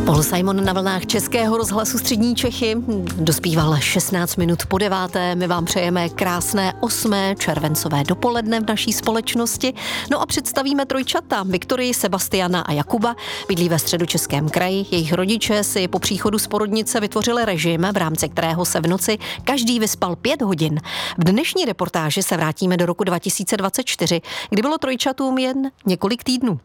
Paul Simon na vlnách Českého rozhlasu Střední Čechy. Dospíval 16 minut po 9. My vám přejeme krásné 8. červencové dopoledne v naší společnosti. No a představíme trojčata Viktorii, Sebastiana a Jakuba. Bydlí ve Středočeském kraji. Jejich rodiče si po příchodu z porodnice vytvořili režim, v rámci kterého se v noci každý vyspal 5 hodin. V dnešní reportáži se vrátíme do roku 2024, kdy bylo trojčatům jen několik týdnů.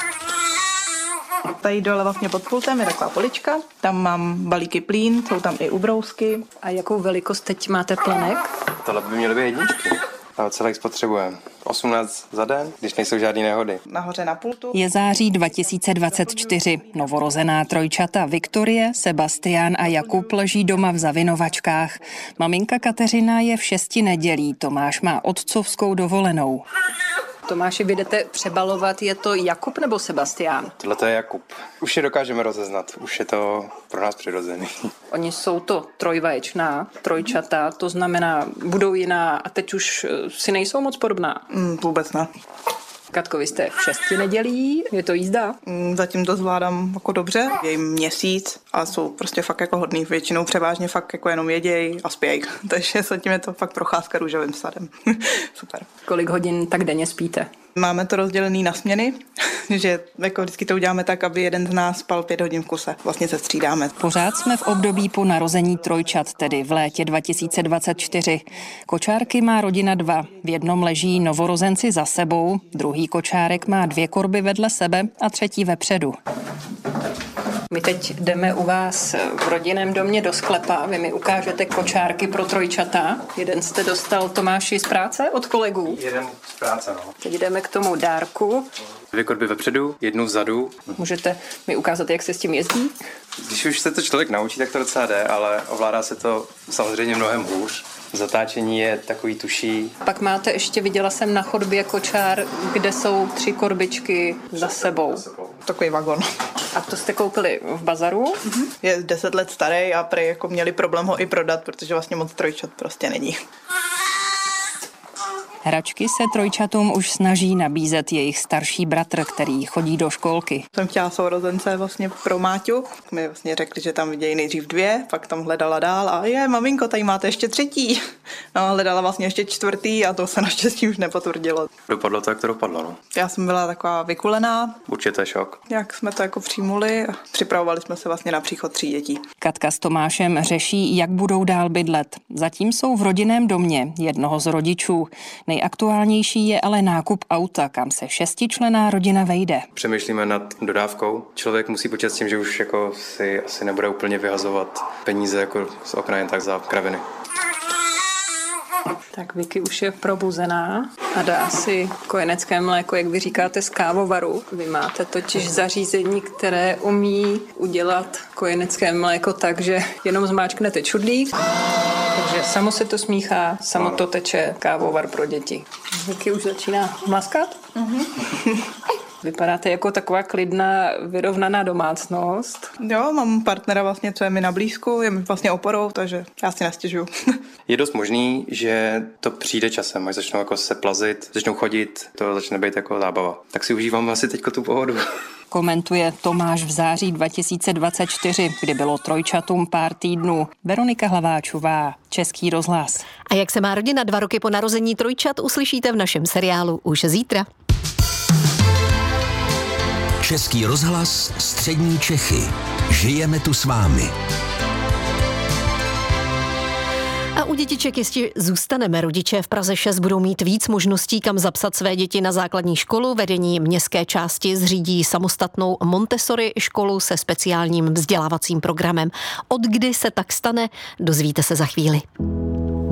Tady dole vlastně pod pultem je taková polička, tam mám balíky plín, jsou tam i ubrousky. A jakou velikost teď máte plenek? Tohle by měly být jedničky. A celek spotřebujeme 18 za den, když nejsou žádné nehody. Nahoře na pultu. Je září 2024. Novorozená trojčata Viktorie, Sebastián a Jakub leží doma v zavinovačkách. Maminka Kateřina je v 6 nedělí, Tomáš má otcovskou dovolenou. Tomáši, vy jdete přebalovat, je to Jakub nebo Sebastián? Tohle to je Jakub. Už je dokážeme rozeznat, už je to pro nás přirozený. Oni jsou to trojvaječná trojčata, to znamená, budou jiná a teď už si nejsou moc podobná. Vůbec ne. Katko, vy jste v 6 nedělí, je to jízda? Zatím to zvládám jako dobře, je jim měsíc a jsou prostě fakt jako hodný. Většinou převážně fakt jako jenom jeděj a spěj. Takže zatím je to fakt procházka růžovým sadem. Super. Kolik hodin tak denně spíte? Máme to rozdělený na směny, že jako vždycky to uděláme tak, aby jeden z nás spal 5 hodin v kuse. Vlastně se střídáme. Pořád jsme v období po narození trojčat, tedy v létě 2024. Kočárky má rodina 2. V jednom leží novorozenci za sebou, druhý kočárek má 2 korby vedle sebe a třetí vepředu. My teď jdeme u vás v rodinném domě do sklepa. Vy mi ukážete kočárky pro trojčata. Jeden jste dostal, Tomáši, z práce od kolegů? Jeden z práce, no. Teď jdeme k tomu dárku. 2 korby vepředu, 1 vzadu. Můžete mi ukázat, jak se s tím jezdí? Když už se to člověk naučí, tak to docela jde, ale ovládá se to samozřejmě mnohem hůř. Zatáčení je takový tuší. Pak máte ještě, viděla jsem na chodbě kočár, kde jsou 3 korbičky za sebou. Takový vagon. A to jste koupili v bazaru? Je 10 let starý a prej jako měli problém ho i prodat, protože vlastně moc trojčat prostě není. Hračky se trojčatům už snaží nabízet jejich starší bratr, který chodí do školky. Jsem chtěla sourozence vlastně pro Máťu. Mi vlastně řekli, že tam vidějí nejdřív 2, pak tam hledala dál a maminko, tady máte ještě 3. No, hledala vlastně ještě 4. a to se naštěstí už nepotvrdilo. Dopadlo to, jak to dopadlo, no. Já jsem byla taková vykulená. Určitě šok. Jak jsme to jako přijmuli a připravovali jsme se vlastně na příchod 3 dětí. Katka s Tomášem řeší, jak budou dál bydlet. Zatím jsou v rodinném domě jednoho z rodičů. Nejaktuálnější je ale nákup auta, kam se 6členná rodina vejde. Přemýšlíme nad dodávkou. Člověk musí počítat s tím, že už jako si asi nebude úplně vyhazovat peníze jako z okna jen tak za kraviny. Tak Vicky už je probuzená a dá si kojenecké mléko, jak vy říkáte, z kávovaru. Vy máte totiž zařízení, které umí udělat kojenecké mléko tak, že jenom zmáčknete čudlík, takže samo se to smíchá, samo to teče, kávovar pro děti. Vicky už začíná mlaskat? Vypadáte jako taková klidná, vyrovnaná domácnost. Jo, mám partnera vlastně, co je mi na blízku, je mi vlastně oporou, takže já si nestěžuju. Je dost možný, že to přijde časem, až začnou jako se plazit, začnou chodit, to začne být jako zábava. Tak si užívám asi teďko tu pohodu. Komentuje Tomáš v září 2024, kdy bylo trojčatům pár týdnů. Veronika Hlaváčová, Český rozhlas. A jak se má rodina 2 roky po narození trojčat, uslyšíte v našem seriálu už zítra. Český rozhlas Střední Čechy. Žijeme tu s vámi. A u dětiček jistě zůstaneme. Rodiče v Praze 6 budou mít víc možností, kam zapsat své děti na základní školu. Vedení městské části zřídí samostatnou Montessori školu se speciálním vzdělávacím programem. Od kdy se tak stane, dozvíte se za chvíli.